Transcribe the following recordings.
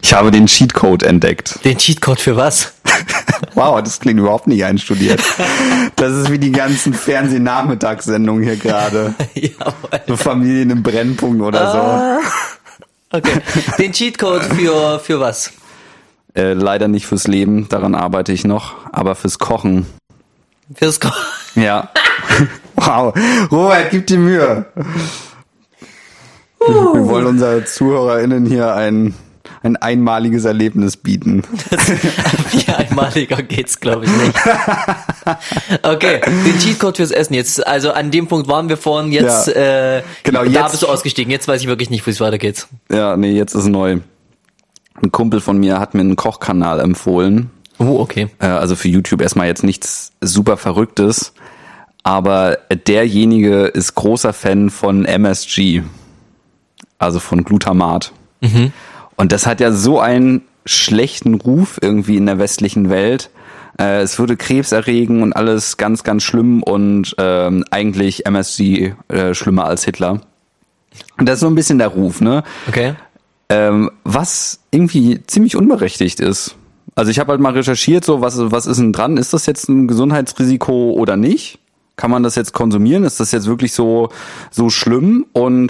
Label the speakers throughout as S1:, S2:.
S1: Ich habe den Cheatcode entdeckt.
S2: Den Cheatcode für was?
S1: Wow, das klingt überhaupt nicht einstudiert. Das ist wie die ganzen Fernsehnachmittagssendungen hier gerade.
S2: Jawohl.
S1: So Familien im Brennpunkt oder so.
S2: Okay. Den Cheatcode für was?
S1: Leider nicht fürs Leben, daran arbeite ich noch, aber fürs Kochen.
S2: Fürs Kochen.
S1: Ja. Wow. Robert, gib dir Mühe. Wir wollen unseren ZuhörerInnen hier ein einmaliges Erlebnis bieten.
S2: Wie einmaliger geht's, glaube ich, nicht. Okay, den Cheatcode fürs Essen jetzt. Also an dem Punkt waren wir vorhin, jetzt,
S1: genau,
S2: da
S1: jetzt
S2: bist du ausgestiegen. Jetzt weiß ich wirklich nicht, wie es weitergeht.
S1: Ja, nee, jetzt ist neu. Ein Kumpel von mir hat mir einen Kochkanal empfohlen.
S2: Oh, okay.
S1: Also für YouTube erstmal jetzt nichts super Verrücktes. Aber derjenige ist großer Fan von MSG. Also von Glutamat. Mhm. Und das hat ja so einen schlechten Ruf irgendwie in der westlichen Welt. Es würde Krebs erregen und alles ganz, ganz schlimm und eigentlich MSG schlimmer als Hitler. Und das ist so ein bisschen der Ruf, ne?
S2: Okay.
S1: Was irgendwie ziemlich unberechtigt ist. Also ich habe halt mal recherchiert, so was ist denn dran? Ist das jetzt ein Gesundheitsrisiko oder nicht? Kann man das jetzt konsumieren? Ist das jetzt wirklich so schlimm? Und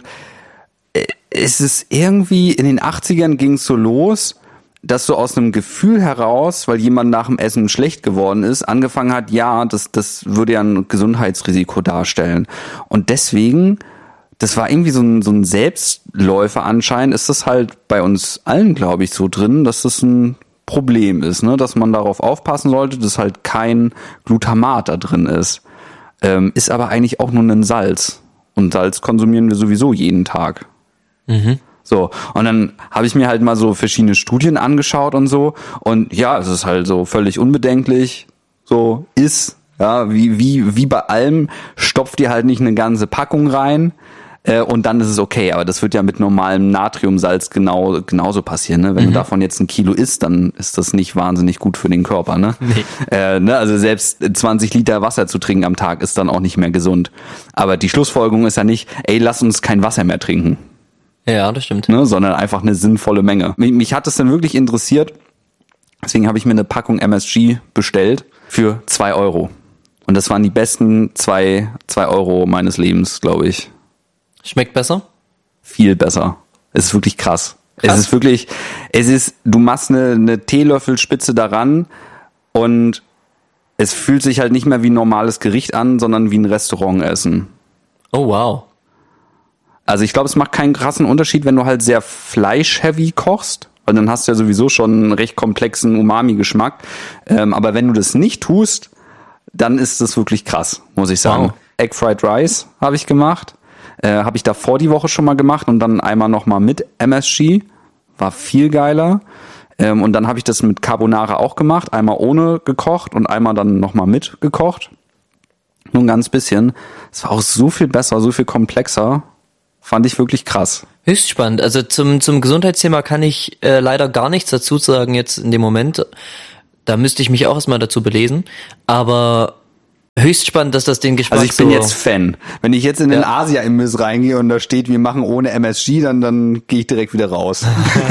S1: es ist irgendwie, in den 80ern ging es so los, dass so aus einem Gefühl heraus, weil jemand nach dem Essen schlecht geworden ist, angefangen hat, ja, das würde ja ein Gesundheitsrisiko darstellen. Und deswegen, das war irgendwie so ein Selbstläufer anscheinend, ist das halt bei uns allen, glaube ich, so drin, dass das ein Problem ist, ne, dass man darauf aufpassen sollte, dass halt kein Glutamat da drin ist. Ist aber eigentlich auch nur ein Salz. Und Salz konsumieren wir sowieso jeden Tag. Mhm. So, und dann habe ich mir halt mal so verschiedene Studien angeschaut und so. Und ja, es ist halt so völlig unbedenklich. So ist, ja, wie bei allem, stopft ihr halt nicht eine ganze Packung rein. Und dann ist es okay, aber das wird ja mit normalem Natriumsalz genauso passieren, ne? Wenn du davon jetzt 1 Kilo isst, dann ist das nicht wahnsinnig gut für den Körper, ne? Nee. Ne? Also selbst 20 Liter Wasser zu trinken am Tag ist dann auch nicht mehr gesund. Aber die Schlussfolgerung ist ja nicht, ey, lass uns kein Wasser mehr trinken.
S2: Ja, das stimmt.
S1: Ne? Sondern einfach eine sinnvolle Menge. Mich hat das dann wirklich interessiert, deswegen habe ich mir eine Packung MSG bestellt für 2 €. Und das waren die besten 2 € meines Lebens, glaube ich.
S2: Schmeckt besser?
S1: Viel besser. Es ist wirklich krass. Du machst eine Teelöffelspitze daran und es fühlt sich halt nicht mehr wie ein normales Gericht an, sondern wie ein Restaurantessen.
S2: Oh, wow.
S1: Also ich glaube, es macht keinen krassen Unterschied, wenn du halt sehr fleisch-heavy kochst, weil dann hast du ja sowieso schon einen recht komplexen Umami-Geschmack. Aber wenn du das nicht tust, dann ist das wirklich krass, muss ich sagen. Wow. Egg Fried Rice habe ich gemacht. Habe ich davor die Woche schon mal gemacht und dann einmal nochmal mit MSG. War viel geiler. Und dann habe ich das mit Carbonara auch gemacht. Einmal ohne gekocht und einmal dann nochmal mit gekocht. Nur ein ganz bisschen. Es war auch so viel besser, so viel komplexer. Fand ich wirklich krass.
S2: Höchst spannend. Also zum Gesundheitsthema kann ich leider gar nichts dazu sagen jetzt in dem Moment. Da müsste ich mich auch erstmal dazu belesen. Aber höchst spannend, dass das den Geschmack so...
S1: Also ich bin jetzt Fan. Wenn ich jetzt in den Asia-Imbiss reingehe und da steht, wir machen ohne MSG, dann gehe ich direkt wieder raus.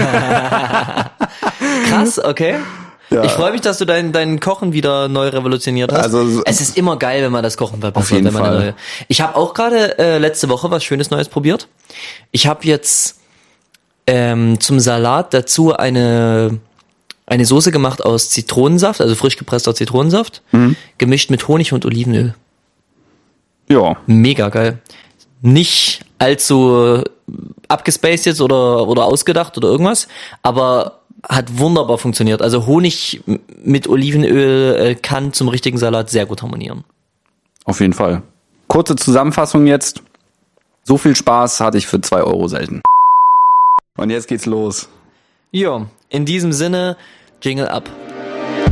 S2: Krass, okay.
S1: Ja.
S2: Ich freue mich, dass du dein Kochen wieder neu revolutioniert hast.
S1: Also,
S2: es ist immer geil, wenn man das Kochen verbessert.
S1: Auf jeden Fall.
S2: Ich habe auch gerade letzte Woche was Schönes Neues probiert. Ich habe jetzt zum Salat dazu eine Soße gemacht aus Zitronensaft, also frisch gepresster Zitronensaft, gemischt mit Honig und Olivenöl.
S1: Ja.
S2: Mega geil. Nicht allzu abgespaced jetzt oder ausgedacht oder irgendwas, aber hat wunderbar funktioniert. Also Honig mit Olivenöl kann zum richtigen Salat sehr gut harmonieren.
S1: Auf jeden Fall. Kurze Zusammenfassung jetzt. So viel Spaß hatte ich für 2 € selten. Und jetzt geht's los.
S2: Ja, in diesem Sinne, Jingle ab.